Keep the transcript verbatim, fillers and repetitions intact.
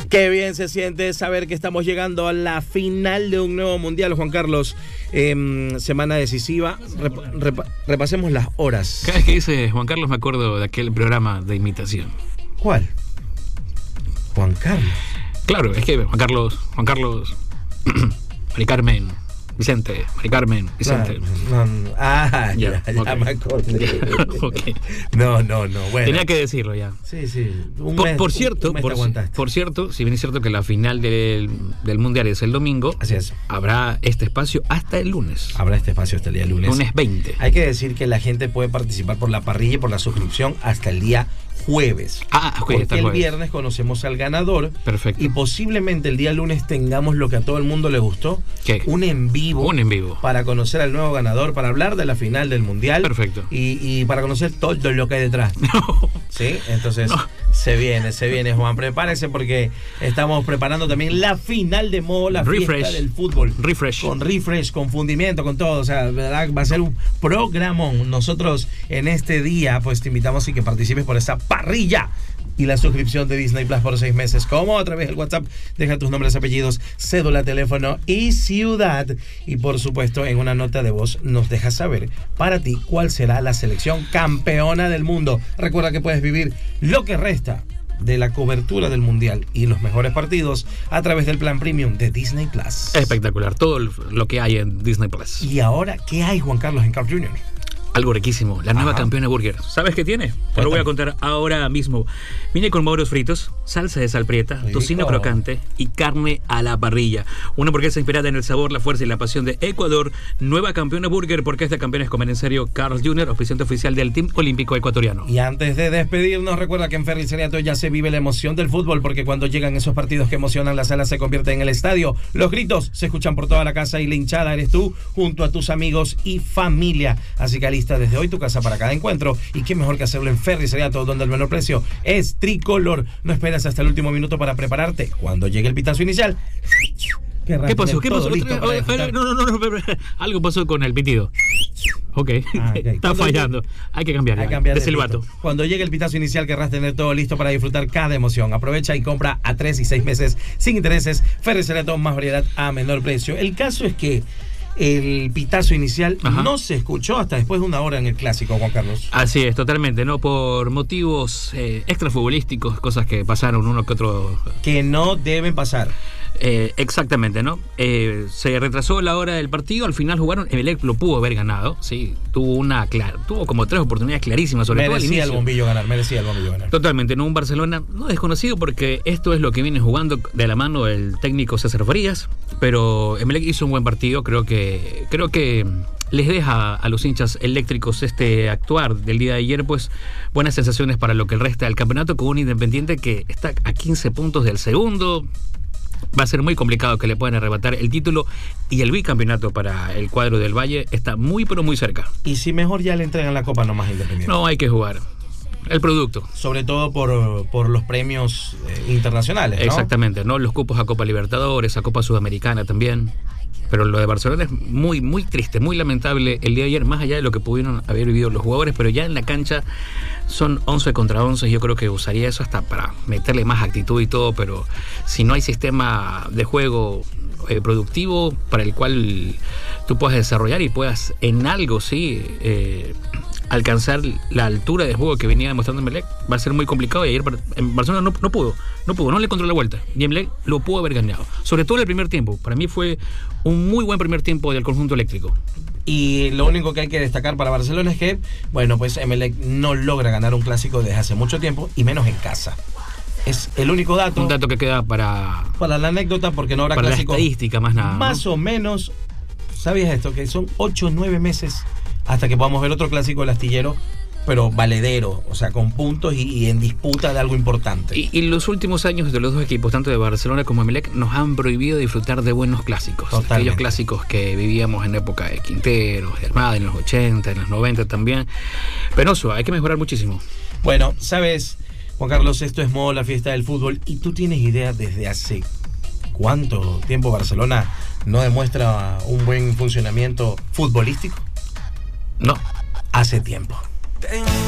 Qué bien se siente saber que estamos llegando a la final de un nuevo mundial, Juan Carlos. Eh, semana decisiva. Rep rep repasemos las horas. Cada vez que dice Juan Carlos me acuerdo de aquel programa de imitación. ¿Cuál? Juan Carlos. Claro, es que Juan Carlos, Juan Carlos, Mari Carmen, Vicente, Mari Carmen, Vicente. No, no, ah, ya, ya, ya okay. me acordé. Okay. No, no, no. Bueno. Tenía que decirlo ya. Sí, sí. Un Por, mes, por cierto, un mes por, por cierto, si bien es cierto que la final del, del Mundial es el domingo, así es. Habrá este espacio hasta el lunes. Habrá este espacio hasta el día lunes. Lunes veinte. Hay que decir que la gente puede participar por la parrilla y por la suscripción hasta el día jueves. Ah, okay, porque el jueves. viernes conocemos al ganador. Perfecto. Y posiblemente el día lunes tengamos lo que a todo el mundo le gustó. ¿Qué? Un en vivo. Un en vivo. Para conocer al nuevo ganador, para hablar de la final del mundial. Perfecto. Y, y para conocer todo lo que hay detrás. No. ¿Sí? Entonces, no. se viene, se viene, Juan. Prepárese porque estamos preparando también la final de modo, la Refresh. fiesta del fútbol. Refresh. Con refresh, con fundimiento, con todo. O sea, ¿verdad? Va a ser un programón. Nosotros en este día, pues te invitamos y que participes por esa parrilla. Y la suscripción de Disney Plus por seis meses. Como a través del WhatsApp, deja tus nombres, apellidos, cédula, teléfono y ciudad. Y por supuesto, en una nota de voz nos dejas saber para ti cuál será la selección campeona del mundo. Recuerda que puedes vivir lo que resta de la cobertura del mundial y los mejores partidos a través del plan premium de Disney Plus. Espectacular, todo lo que hay en Disney Plus. Y ahora, ¿qué hay, Juan Carlos, en Carl junior? Algo riquísimo, la nueva Ajá. campeona burger. ¿Sabes qué tiene? Te lo voy a contar ahora mismo. Viene con moros fritos, salsa de sal prieta, Rico. tocino crocante y carne a la parrilla. Una hamburguesa inspirada en el sabor, la fuerza y la pasión de Ecuador. Nueva campeona burger, porque esta campeona es comer en serio. Carl junior, oficiante oficial del Team Olímpico Ecuatoriano. Y antes de despedirnos, recuerda que en Ferry Seriato ya se vive la emoción del fútbol, porque cuando llegan esos partidos que emocionan, la sala se convierte en el estadio. Los gritos se escuchan por toda la casa y la hinchada eres tú, junto a tus amigos y familia. Así que alista desde hoy tu casa para cada encuentro, y qué mejor que hacerlo en Ferry Seriato, donde el menor precio es tricolor. No esperas hasta el último minuto para prepararte. Cuando llegue el pitazo inicial, ¿qué pasó? ¿Qué pasó? Listo para disfrutar. No, no, no, no, algo pasó con el pitido. Ok, Ah, okay. Está fallando. Hay que cambiar. Hay que cambiar de el silbato. listo. Cuando llegue el pitazo inicial, querrás tener todo listo para disfrutar cada emoción. Aprovecha y compra a tres y seis meses sin intereses. Ferry Seriato, más variedad a menor precio. El caso es que el pitazo inicial Ajá. no se escuchó hasta después de una hora en el clásico, Juan Carlos. Así es, totalmente, ¿no? Por motivos eh, extrafutbolísticos, cosas que pasaron uno que otro. Que no deben pasar. Eh, exactamente, ¿no? Eh, se retrasó la hora del partido, al final jugaron, Emelec lo pudo haber ganado, sí, tuvo una clara, tuvo como tres oportunidades clarísimas, sobre merecía todo al inicio. el bombillo ganar, merecía el bombillo ganar. Totalmente, ¿no? Un Barcelona no desconocido, porque esto es lo que viene jugando de la mano el técnico César Frías, pero Emelec hizo un buen partido, creo que creo que les deja a los hinchas eléctricos este actuar del día de ayer, pues buenas sensaciones para lo que resta del campeonato, con un Independiente que está a quince puntos del segundo. Va a ser muy complicado que le puedan arrebatar el título, y el bicampeonato para el cuadro del Valle está muy pero muy cerca. Y si mejor ya le entregan la copa nomás Independiente. No, hay que jugar el producto. Sobre todo por, por los premios eh, internacionales, ¿no? Exactamente, ¿no? Los cupos a Copa Libertadores, a Copa Sudamericana también. Pero lo de Barcelona es muy, muy triste, muy lamentable el día de ayer, más allá de lo que pudieron haber vivido los jugadores, pero ya en la cancha son once contra once, yo creo que usaría eso hasta para meterle más actitud y todo, pero si no hay sistema de juego eh, productivo para el cual tú puedas desarrollar y puedas en algo, sí, eh, alcanzar la altura de juego que venía demostrando Emelec, va a ser muy complicado, y ayer en Barcelona no, no pudo, no pudo, no le encontró la vuelta, y Emelec lo pudo haber ganado, sobre todo en el primer tiempo. Para mí fue un muy buen primer tiempo del conjunto eléctrico. Y lo único que hay que destacar para Barcelona es que, bueno, pues Emelec no logra ganar un clásico desde hace mucho tiempo, y menos en casa. Es el único dato. Un dato que queda para... Para la anécdota, porque no habrá para clásico. Para la estadística, más nada. Más ¿no? o menos, ¿sabías esto? Que son ocho o nueve meses hasta que podamos ver otro clásico del astillero, pero valedero, o sea, con puntos y, y en disputa de algo importante. Y, y los últimos años de los dos equipos, tanto de Barcelona como Emelec, nos han prohibido disfrutar de buenos clásicos. Totalmente. Aquellos clásicos que vivíamos en época de Quintero, de Armada, en los ochenta, en los noventa también. Penoso, hay que mejorar muchísimo. Bueno, sabes, Juan Carlos, esto es modo la fiesta del fútbol, y tú tienes idea desde hace cuánto tiempo Barcelona no demuestra un buen funcionamiento futbolístico. No. Hace tiempo.